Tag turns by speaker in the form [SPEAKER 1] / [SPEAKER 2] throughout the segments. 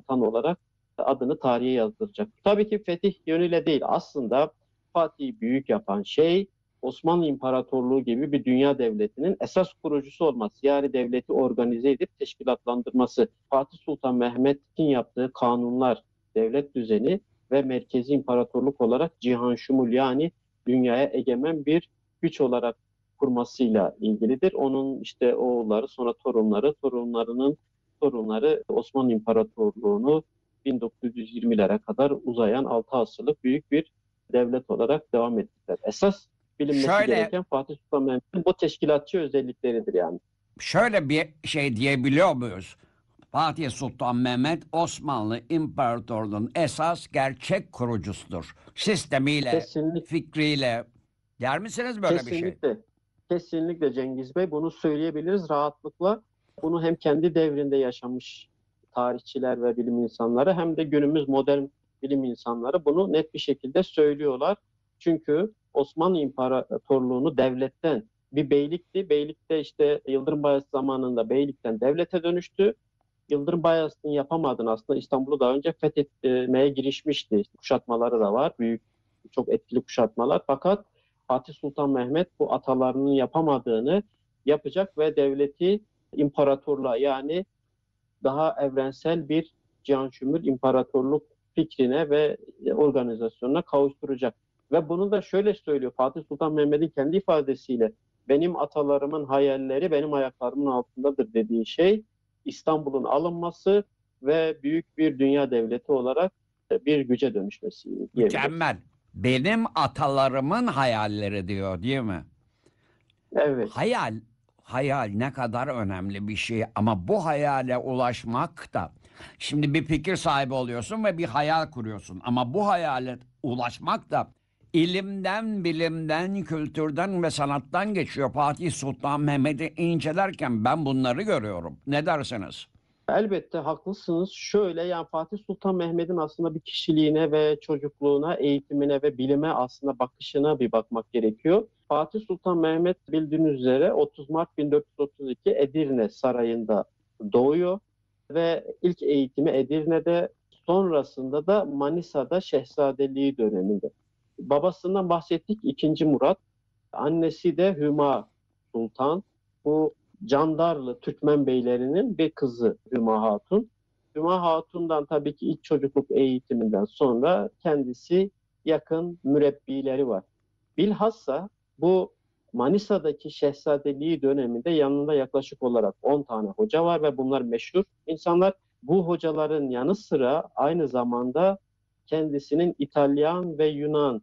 [SPEAKER 1] sultan olarak adını tarihe yazdıracak. Tabii ki fetih yönüyle değil. Aslında Fatih'i büyük yapan şey Osmanlı İmparatorluğu gibi bir dünya devletinin esas kurucusu olması. Yani devleti organize edip teşkilatlandırması. Fatih Sultan Mehmet'in yaptığı kanunlar, devlet düzeni ve merkezi imparatorluk olarak cihan şumul, yani dünyaya egemen bir güç olarak kurmasıyla ilgilidir. Onun işte oğulları, sonra torunları, torunlarının torunları Osmanlı İmparatorluğu'nu 1920'lere kadar uzayan 6 asırlık büyük bir devlet olarak devam ettiler. Esas bilinmesi
[SPEAKER 2] Şöyle
[SPEAKER 1] gereken Fatih Sultan Mehmet'in bu teşkilatçı özellikleridir yani.
[SPEAKER 2] şöyle bir şey diyebiliyor muyuz? Fatih Sultan Mehmet Osmanlı İmparatorluğu'nun esas gerçek kurucusudur. Sistemiyle,
[SPEAKER 1] Kesinlikle,
[SPEAKER 2] fikriyle. Der misiniz böyle bir şey?
[SPEAKER 1] kesinlikle, kesinlikle Cengiz Bey, bunu söyleyebiliriz rahatlıkla. Bunu hem kendi devrinde yaşamış tarihçiler ve bilim insanları hem de günümüz modern bilim insanları bunu net bir şekilde söylüyorlar. Çünkü Osmanlı İmparatorluğu'nu devletten, bir beylikti. Beylikte işte Yıldırım Bayezid zamanında beylikten devlete dönüştü. Yıldırım Bayezid'in yapamadığını, aslında İstanbul'u daha önce fethetmeye girişmişti. Kuşatmaları da var. Büyük, çok etkili kuşatmalar. Fakat Fatih Sultan Mehmet bu atalarının yapamadığını yapacak ve devleti imparatorluğa, yani daha evrensel bir cihan şumul imparatorluk fikrine ve organizasyonuna kavuşturacak. Ve bunu da şöyle söylüyor Fatih Sultan Mehmet'in kendi ifadesiyle: benim atalarımın hayalleri benim ayaklarımın altındadır dediği şey İstanbul'un alınması ve büyük bir dünya devleti olarak bir güce dönüşmesi diyebiliriz.
[SPEAKER 2] Mükemmel. Benim atalarımın hayalleri diyor, değil mi?
[SPEAKER 1] Evet,
[SPEAKER 2] Hayal, hayal ne kadar önemli bir şey ama bu hayale ulaşmak da şimdi bir fikir sahibi oluyorsun ve bir hayal kuruyorsun ama bu hayale ulaşmak da ilimden, bilimden, kültürden ve sanattan geçiyor. Fatih Sultan Mehmet'i incelerken ben bunları görüyorum. Ne dersiniz?
[SPEAKER 1] elbette haklısınız. Şöyle, yani Fatih Sultan Mehmet'in aslında bir kişiliğine ve çocukluğuna, eğitimine ve bilime aslında bakışına bir bakmak gerekiyor. Fatih Sultan Mehmet bildiğiniz üzere 30 Mart 1432 Edirne Sarayı'nda doğuyor ve ilk eğitimi Edirne'de, sonrasında da Manisa'da şehzadeliği döneminde. Babasından bahsettik, ikinci Murat. Annesi de Hüma Sultan. Bu Candarlı Türkmen beylerinin bir kızı Hüma Hatun. Hüma Hatun'dan tabii ki ilk çocukluk eğitiminden sonra kendisi yakın mürebbileri var. Bilhassa bu Manisa'daki şehzadeliği döneminde yanında yaklaşık olarak 10 tane hoca var ve bunlar meşhur insanlar. Bu hocaların yanı sıra aynı zamanda kendisinin İtalyan ve Yunan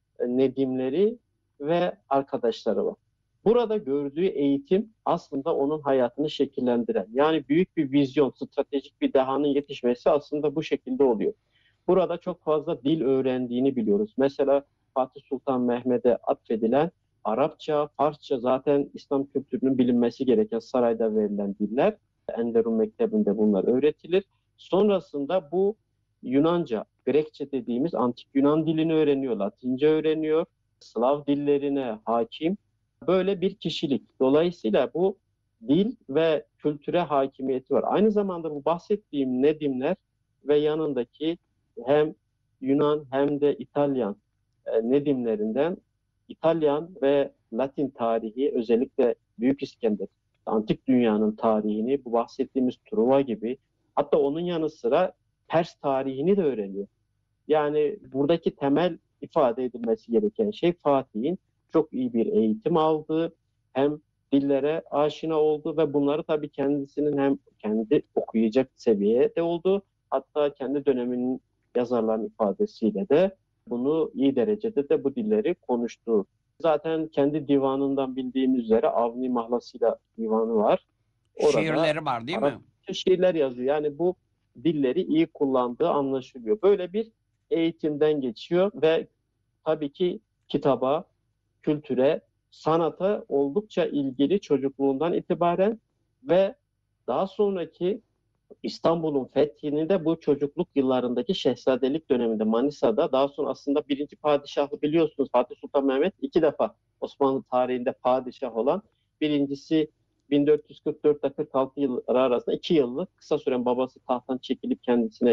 [SPEAKER 1] nedimleri ve arkadaşları var. Burada gördüğü eğitim aslında onun hayatını şekillendiren, yani büyük bir vizyon, stratejik bir dehanın yetişmesi aslında bu şekilde oluyor. Burada çok fazla dil öğrendiğini biliyoruz. Mesela Fatih Sultan Mehmet'e atfedilen Arapça, Farsça, zaten İslam kültürünün bilinmesi gereken sarayda verilen diller. Enderun Mektebi'nde bunlar öğretilir. Sonrasında bu Yunanca, Grekçe dediğimiz antik Yunan dilini öğreniyor, Latince öğreniyor, Slav dillerine hakim. Böyle bir kişilik. Dolayısıyla bu dil ve kültüre hakimiyeti var. Aynı zamanda bu bahsettiğim Nedimler ve yanındaki hem Yunan hem de İtalyan Nedimlerinden İtalyan ve Latin tarihi, özellikle Büyük İskender, antik dünyanın tarihini, bu bahsettiğimiz Truva gibi, hatta onun yanı sıra Pers tarihini de öğreniyor. Yani buradaki temel ifade edilmesi gereken şey Fatih'in çok iyi bir eğitim aldığı, hem dillere aşina oldu ve bunları tabii kendisinin hem kendi okuyacak seviyede olduğu, hatta kendi döneminin yazarların ifadesiyle de bunu iyi derecede de bu dilleri konuştuğu. Zaten kendi divanından bildiğimiz üzere Avni Mahlasıyla divanı var. Orada
[SPEAKER 2] Şiirleri var değil mi?
[SPEAKER 1] Arapça şiirler yazıyor. Yani bu dilleri iyi kullandığı anlaşılıyor. Böyle bir eğitimden geçiyor ve tabii ki kitaba, kültüre, sanata oldukça ilgili çocukluğundan itibaren ve daha sonraki İstanbul'un fethini de bu çocukluk yıllarındaki şehzadelik döneminde Manisa'da, daha sonra aslında birinci padişahı biliyorsunuz, Fatih Sultan Mehmet iki defa Osmanlı tarihinde padişah olan, birincisi 1444 ile 46 yılları arasında 2 yıllık kısa süren babası tahttan çekilip kendisine